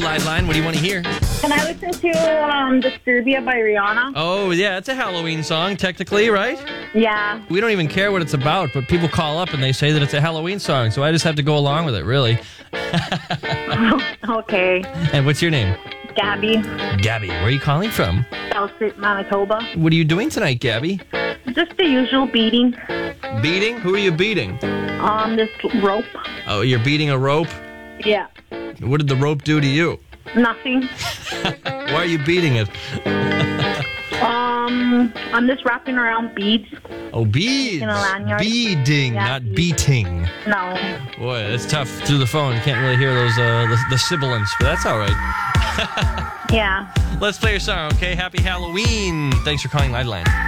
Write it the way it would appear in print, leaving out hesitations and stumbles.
Lideline. What do you want to hear? Can I listen to Disturbia by Rihanna? Oh, yeah, it's a Halloween song, technically, right? Yeah. We don't even care what it's about, but people call up and they say that it's a Halloween song, so I just have to go along with it, really. Okay. And what's your name? Gabby, Gabby. Where are you calling from? Southgate, Manitoba. What are you doing tonight, Gabby? Just the usual beating Beating? Who are you beating? on this rope. Oh, you're beating a rope? Yeah. What did the rope do to you? Nothing. Why are you beating it? I'm just wrapping around beads. Oh, beads. In a lanyard. Beading, Yeah, not beads. beating. No. Boy, that's tough through the phone. You can't really hear those the sibilants, but that's all right. Yeah. Let's play your song, okay? Happy Halloween. Thanks for calling Lideline.